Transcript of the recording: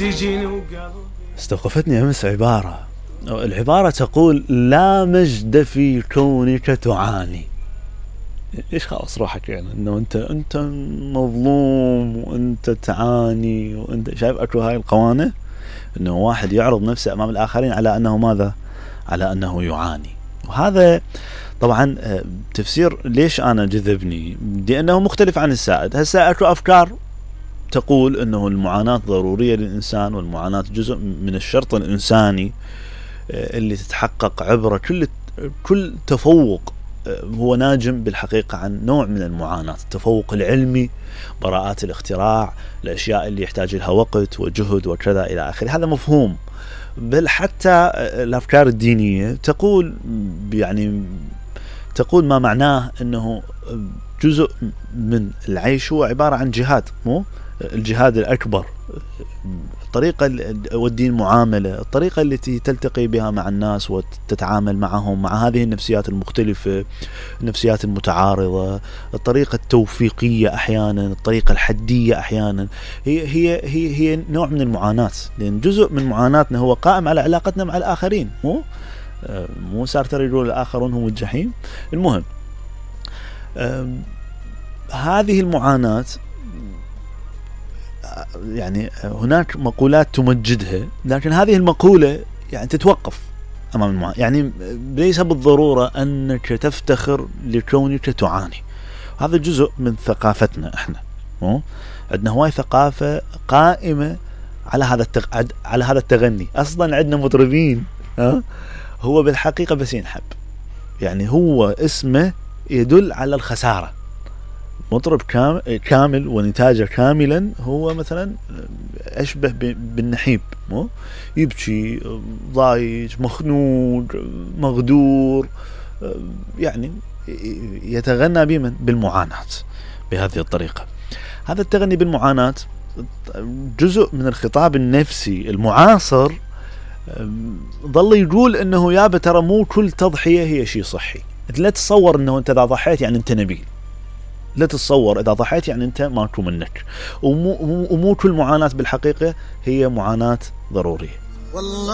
استوقفتني أمس العبارة تقول: لا مجد في كونك تعاني. إيش خلاص روحك يعني إنه أنت مظلوم وأنت تعاني وأنت شايف أكو هاي القوانة، إنه واحد يعرض نفسه أمام الآخرين على أنه ماذا؟ على أنه يعاني. وهذا طبعا تفسير ليش أنا جذبني، لأنه مختلف عن السائد. هسه أكو أفكار تقول أنه المعاناة ضرورية للإنسان، والمعاناة جزء من الشرط الإنساني اللي تتحقق عبر كل تفوق هو ناجم بالحقيقة عن نوع من المعاناة، التفوق العلمي، براءات الاختراع، الأشياء اللي يحتاج لها وقت وجهد وكذا إلى آخره. هذا مفهوم. بل حتى الأفكار الدينية تقول ما معناه أنه جزء من العيش هو عبارة عن جهاد، مو الجهاد الأكبر، الطريقة والدين معاملة، الطريقة التي تلتقي بها مع الناس وتتعامل معهم مع هذه النفسيات المختلفة، النفسيات المتعارضة، الطريقة التوفيقية أحيانا، الطريقة الحدية أحيانا، هي نوع من المعاناة. لأن جزء من معاناتنا هو قائم على علاقتنا مع الآخرين، مو سارتر يقول الآخرون هم الجحيم. المهم هذه المعاناة يعني هناك مقولات تمجدها، لكن هذه المقولة يعني تتوقف أمام المعاناة. يعني ليس بالضرورة أنك تفتخر لكونك تعاني. هذا جزء من ثقافتنا احنا، عندنا هواي ثقافة قائمة على هذا التغني. أصلا عندنا مطربين هو بالحقيقة بس ينحب، يعني هو اسمه يدل على الخسارة. مطرب كامل ونتاجه كاملا هو مثلا أشبه بالنحيب، يبكي ضايج مخنوق مغدور، يعني يتغنى بالمعاناة بهذه الطريقة. هذا التغني بالمعاناة جزء من الخطاب النفسي المعاصر، ظل يقول انه يا ترى مو كل تضحية هي شيء صحي. لا تتصور انه انت اذا ضحيت يعني انت نبيل، لا تتصور اذا ضحيت يعني انت ماكو منك، ومو كل معاناة بالحقيقة هي معاناة ضرورية.